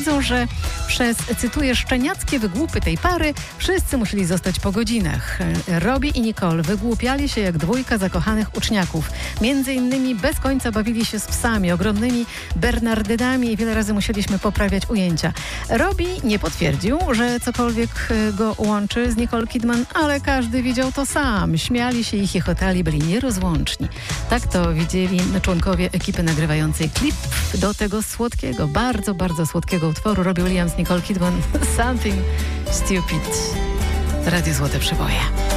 twierdzą, że przez, cytuję, szczeniackie wygłupy tej pary wszyscy musieli zostać po godzinach. Robbie i Nicole wygłupiali się jak dwójka zakochanych uczniaków. Między innymi bez końca bawili się z psami, ogromnymi bernardynami i wiele razy musieliśmy poprawiać ujęcia. Robbie nie potwierdził, że cokolwiek go łączy z Nicole Kidman, ale każdy widział to sam. Śmiali się i chichotali, byli nierozłączni. Tak to widzieli członkowie ekipy nagrywającej klip do tego słodkiego, bardzo, bardzo słodkiego utworu Robbie Williams, Nicole Kidman, Something Stupid. Radio Złote Przeboje.